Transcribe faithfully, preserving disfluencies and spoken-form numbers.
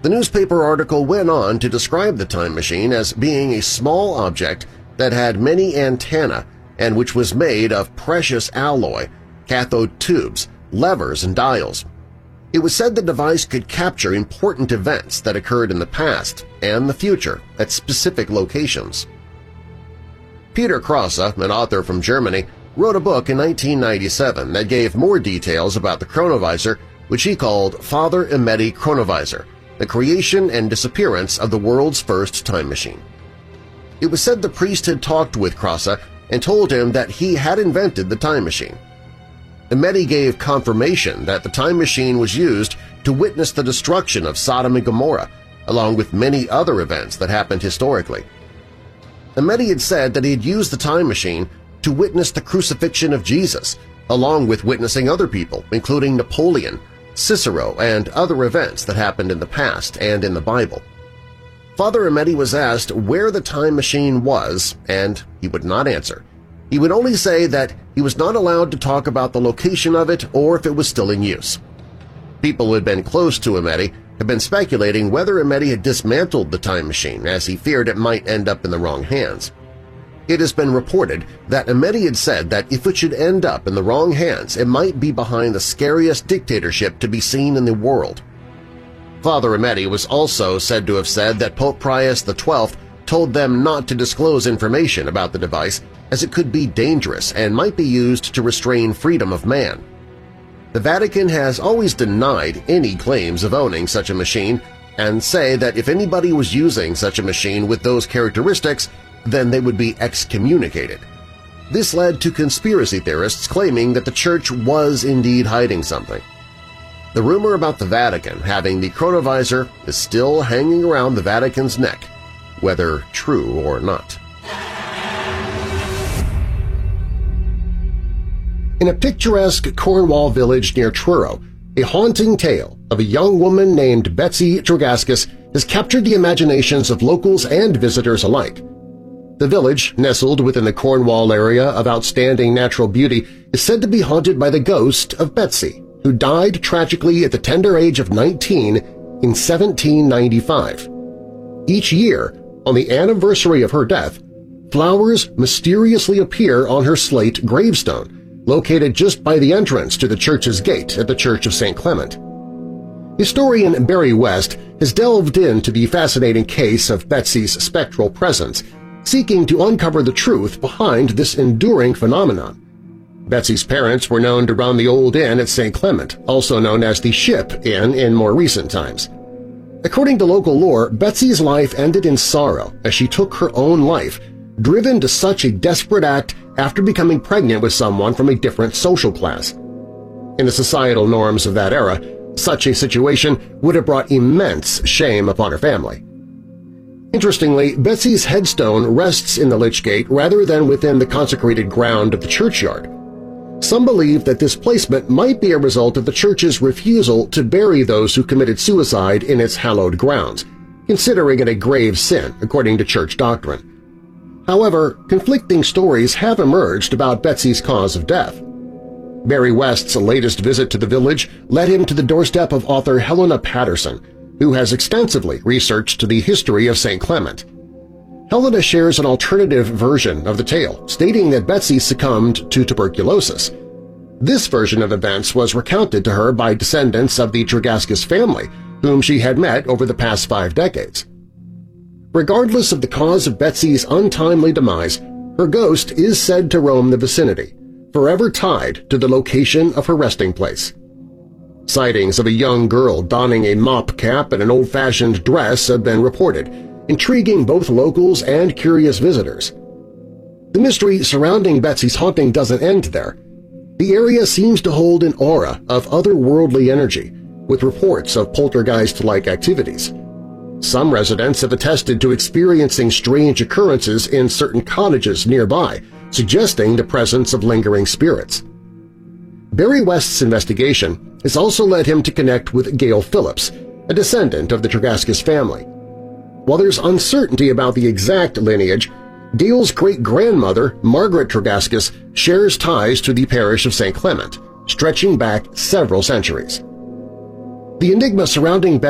The newspaper article went on to describe the time machine as being a small object that had many antennae and which was made of precious alloy, cathode tubes, levers, and dials. It was said the device could capture important events that occurred in the past and the future at specific locations. Peter Krause, an author from Germany, wrote a book in nineteen ninety-seven that gave more details about the chronovisor, which he called Father Emeti Chronovisor, the creation and disappearance of the world's first time machine. It was said the priest had talked with Krause and told him that he had invented the time machine. Emeti gave confirmation that the time machine was used to witness the destruction of Sodom and Gomorrah, along with many other events that happened historically. Emeti had said that he had used the time machine to witness the crucifixion of Jesus, along with witnessing other people, including Napoleon, Cicero, and other events that happened in the past and in the Bible. Father Emeti was asked where the time machine was, and he would not answer. He would only say that he was not allowed to talk about the location of it or if it was still in use. People who had been close to Emeti had been speculating whether Emeti had dismantled the time machine, as he feared it might end up in the wrong hands. It has been reported that Emeti had said that if it should end up in the wrong hands, it might be behind the scariest dictatorship to be seen in the world. Father Emeti was also said to have said that Pope Pius the twelfth told them not to disclose information about the device as it could be dangerous and might be used to restrain freedom of man. The Vatican has always denied any claims of owning such a machine and say that if anybody was using such a machine with those characteristics, then they would be excommunicated. This led to conspiracy theorists claiming that the Church was indeed hiding something. The rumor about the Vatican having the chronovisor is still hanging around the Vatican's neck, whether true or not. In a picturesque Cornwall village near Truro, a haunting tale of a young woman named Betsy Tregaskis has captured the imaginations of locals and visitors alike. The village, nestled within the Cornwall area of outstanding natural beauty, is said to be haunted by the ghost of Betsy, who died tragically at the tender age of nineteen in seventeen ninety-five. Each year, on the anniversary of her death, flowers mysteriously appear on her slate gravestone, located just by the entrance to the church's gate at the Church of Saint Clement. Historian Barry West has delved into the fascinating case of Betsy's spectral presence, seeking to uncover the truth behind this enduring phenomenon. Betsy's parents were known to run the Old Inn at Saint Clement, also known as the Ship Inn in more recent times. According to local lore, Betsy's life ended in sorrow as she took her own life, driven to such a desperate act after becoming pregnant with someone from a different social class. In the societal norms of that era, such a situation would have brought immense shame upon her family. Interestingly, Betsy's headstone rests in the Lich Gate rather than within the consecrated ground of the churchyard. Some believe that this placement might be a result of the church's refusal to bury those who committed suicide in its hallowed grounds, considering it a grave sin according to church doctrine. However, conflicting stories have emerged about Betsy's cause of death. Barry West's latest visit to the village led him to the doorstep of author Helena Patterson, who has extensively researched the history of Saint Clement. Helena shares an alternative version of the tale, stating that Betsy succumbed to tuberculosis. This version of events was recounted to her by descendants of the Tregaskis family, whom she had met over the past five decades. Regardless of the cause of Betsy's untimely demise, her ghost is said to roam the vicinity, forever tied to the location of her resting place. Sightings of a young girl donning a mop cap and an old-fashioned dress have been reported, intriguing both locals and curious visitors. The mystery surrounding Betsy's haunting doesn't end there. The area seems to hold an aura of otherworldly energy, with reports of poltergeist-like activities. Some residents have attested to experiencing strange occurrences in certain cottages nearby, suggesting the presence of lingering spirits. Barry West's investigation has also led him to connect with Gail Phillips, a descendant of the Tregaskis family. While there's uncertainty about the exact lineage, Gail's great-grandmother, Margaret Tregaskis, shares ties to the parish of Saint Clement, stretching back several centuries. The enigma surrounding